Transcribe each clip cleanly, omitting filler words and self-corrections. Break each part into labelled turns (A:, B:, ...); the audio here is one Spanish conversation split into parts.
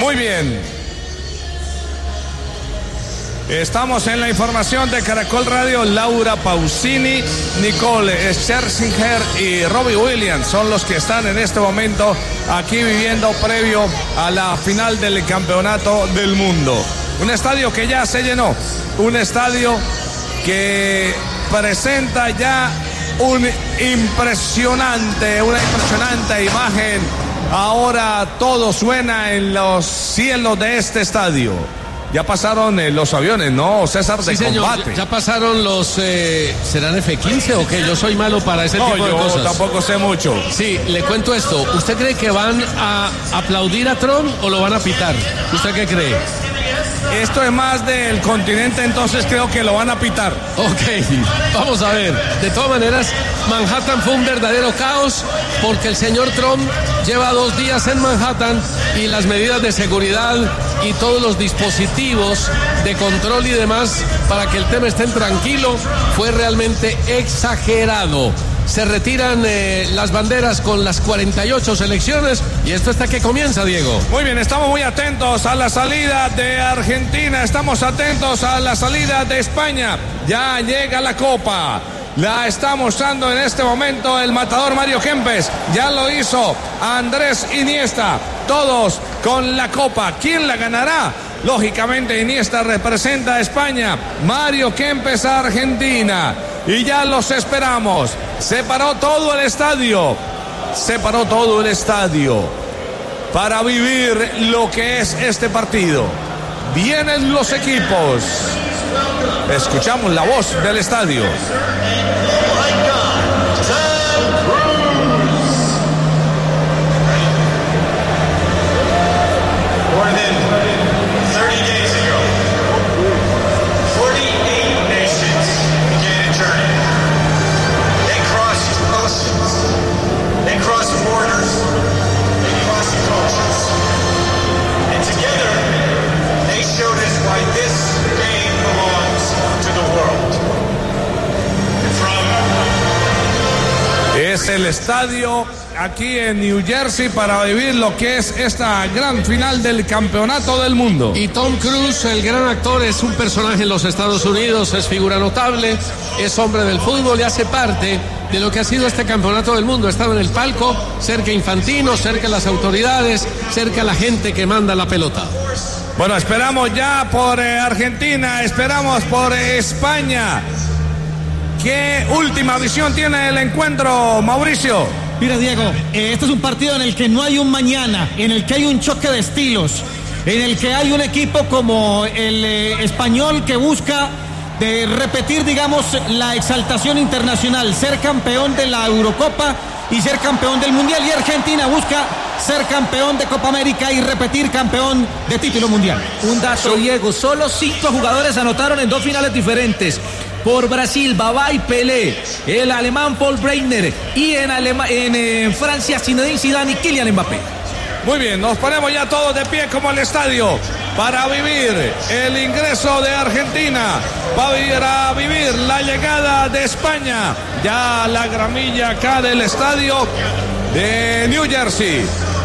A: Muy bien. Estamos en la información de Caracol Radio. Laura Pausini, Nicole Scherzinger y Robbie Williams son los que están en este momento aquí viviendo previo a la final del Campeonato del Mundo. Un estadio que ya se llenó, un estadio que presenta ya una impresionante imagen. Ahora todo suena en los cielos de este estadio. Ya pasaron los aviones, ¿no, César? De combate.
B: Señor, ya pasaron los... ¿serán F-15 o qué? Yo soy malo para ese tipo de cosas.
A: No, yo tampoco sé mucho.
B: Sí, le cuento esto. ¿Usted cree que van a aplaudir a Trump o lo van a pitar? ¿Usted qué cree?
A: Esto es más del continente, entonces creo que lo van a pitar.
B: Ok, vamos a ver. De todas maneras, Manhattan fue un verdadero caos porque el señor Trump lleva 2 días en Manhattan y las medidas de seguridad y todos los dispositivos de control y demás para que el tema esté tranquilo fue realmente exagerado. Se retiran las banderas con las 48 selecciones y esto hasta que comienza, Diego.
A: Muy bien, estamos muy atentos a la salida de Argentina, estamos atentos a la salida de España. Ya llega la Copa. La está mostrando en este momento el matador Mario Kempes. Ya lo hizo Andrés Iniesta. Todos con la Copa. ¿Quién la ganará? Lógicamente Iniesta representa a España. Mario Kempes a Argentina. Y ya los esperamos. Se paró todo el estadio. Para vivir lo que es este partido. Vienen los equipos. Escuchamos la voz del estadio. Es el estadio aquí en New Jersey para vivir lo que es esta gran final del Campeonato del Mundo.
B: Y Tom Cruise, el gran actor, es un personaje en los Estados Unidos, es figura notable, es hombre del fútbol y hace parte de lo que ha sido este Campeonato del Mundo. Ha estado en el palco, cerca Infantino, cerca las autoridades, cerca la gente que manda la pelota.
A: Bueno, esperamos ya por Argentina, esperamos por España. ¿Qué última visión tiene el encuentro, Mauricio?
C: Mira, Diego, este es un partido en el que no hay un mañana, en el que hay un choque de estilos, en el que hay un equipo como el español que busca de repetir, digamos, la exaltación internacional, ser campeón de la Eurocopa y ser campeón del Mundial, y Argentina busca ser campeón de Copa América y repetir campeón de título mundial.
D: Un dato, Diego, solo 5 jugadores anotaron en 2 finales diferentes. Por Brasil, Babá y Pelé, el alemán Paul Breitner y en Francia, Zinedine Zidane y Kylian Mbappé.
A: Muy bien, nos ponemos ya todos de pie como el estadio para vivir el ingreso de Argentina, para vivir la llegada de España. Ya la gramilla acá del estadio de New Jersey.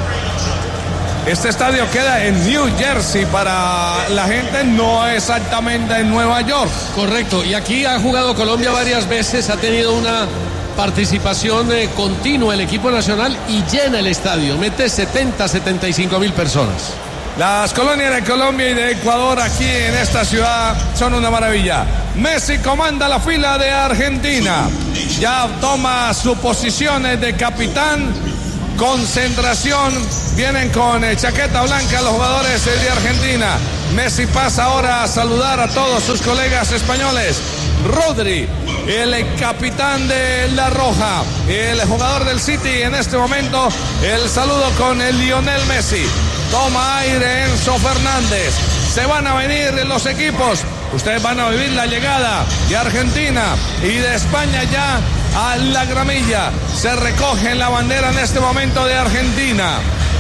A: Este estadio queda en New Jersey para la gente, no exactamente en Nueva York.
B: Correcto, y aquí ha jugado Colombia varias veces, ha tenido una participación continua el equipo nacional y llena el estadio, mete 70-75 mil personas.
A: Las colonias de Colombia y de Ecuador aquí en esta ciudad son una maravilla. Messi comanda la fila de Argentina, ya toma su posición de capitán. Concentración, vienen con chaqueta blanca los jugadores de Argentina. Messi pasa ahora a saludar a todos sus colegas españoles. Rodri, el capitán de La Roja, el jugador del City en este momento, el saludo con el Lionel Messi. Toma aire Enzo Fernández. Se van a venir los equipos. Ustedes van a vivir la llegada de Argentina y de España ya a la gramilla. Se recoge la bandera en este momento de Argentina.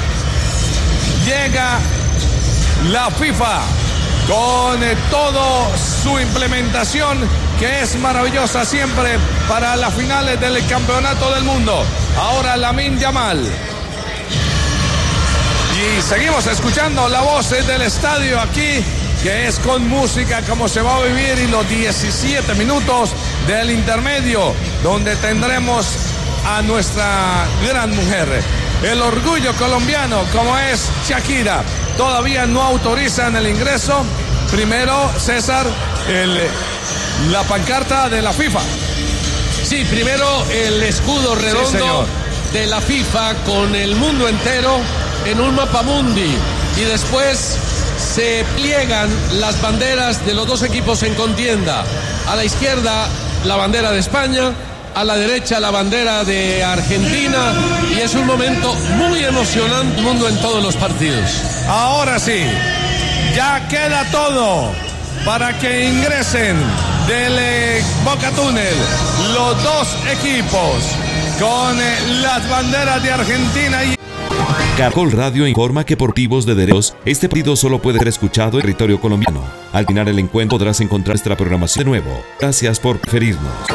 A: Llega la FIFA con toda su implementación, que es maravillosa siempre para las finales del Campeonato del Mundo. Ahora Lamine Yamal. Y seguimos escuchando la voz del estadio aquí, que es con música como se va a vivir, y los 17 minutos del intermedio, donde tendremos a nuestra gran mujer, el orgullo colombiano, como es Shakira. Todavía no autorizan el ingreso. Primero, César, la pancarta de la FIFA.
B: Sí, primero el escudo redondo de la FIFA con el mundo entero en un mapamundi, y después se pliegan las banderas de los dos equipos en contienda. A la izquierda la bandera de España, a la derecha la bandera de Argentina, y es un momento muy emocionante, mundo en todos los partidos.
A: Ahora sí, ya queda todo para que ingresen del Boca Túnel los dos equipos con las banderas de Argentina y...
E: Caracol Radio informa que por motivos de derechos, este partido solo puede ser escuchado en territorio colombiano. Al final el encuentro podrás encontrar nuestra programación de nuevo. Gracias por preferirnos.